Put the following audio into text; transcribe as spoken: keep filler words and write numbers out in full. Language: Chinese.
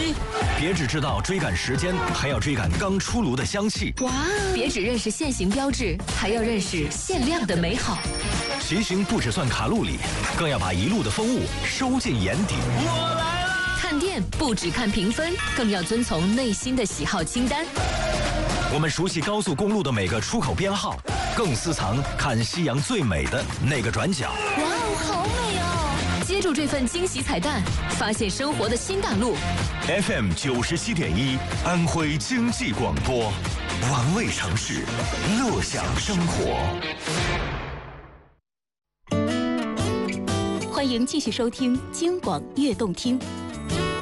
嘿，别只知道追赶时间，还要追赶刚出炉的香气。 哇！别只认识限行标志，还要认识限量的美好。 骑行不只算卡路里，更要把一路的风物收进眼底。 我来了！ 看店不只看评分，更要遵从内心的喜好清单。 我们熟悉高速公路的每个出口编号，更私藏看夕阳最美的那个转角。 哇哦，好美哦！接住这份惊喜彩蛋，发现生活的新大陆。 F M 九十七点一，安徽经济广播，玩味城市，乐享生活。 欢迎继续收听京广悦动听。